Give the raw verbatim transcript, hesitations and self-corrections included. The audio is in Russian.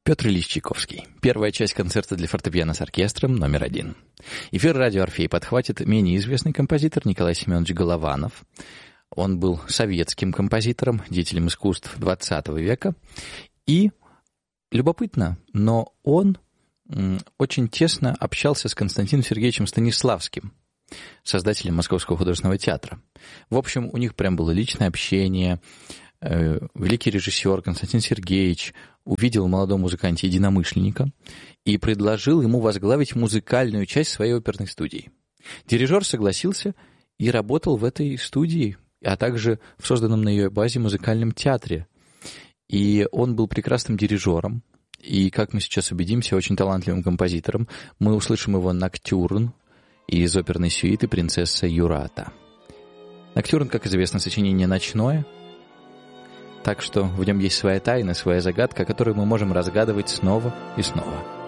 Петр Ильич Чайковский. Первая часть концерта для фортепиано с оркестром номер один. Эфир радио «Орфей» подхватит менее известный композитор Николай Семенович Голованов. Он был советским композитором, деятелем искусств двадцатого века. И любопытно, но он очень тесно общался с Константином Сергеевичем Станиславским, создателем Московского художественного театра. В общем, у них прям было личное общение. Великий режиссер Константин Сергеевич увидел в молодом музыканте единомышленника и предложил ему возглавить музыкальную часть своей оперной студии. Дирижер согласился и работал в этой студии, а также в созданном на ее базе музыкальном театре. И он был прекрасным дирижером, и, как мы сейчас убедимся, очень талантливым композитором. Мы услышим его «Ноктюрн» из оперной сюиты «Принцесса Юрата». «Ноктюрн», как известно, сочинение ночное, так что в нем есть своя тайна, своя загадка, которую мы можем разгадывать снова и снова.